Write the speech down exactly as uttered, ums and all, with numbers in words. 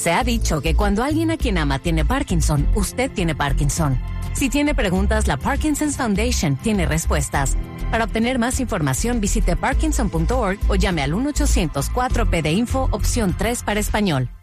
Se ha dicho que cuando alguien a quien ama tiene Parkinson, usted tiene Parkinson. Si tiene preguntas, la Parkinson's Foundation tiene respuestas. Para obtener más información, visite parkinson punto org o llame al uno ochocientos cuatro P de Info, opción tres para español.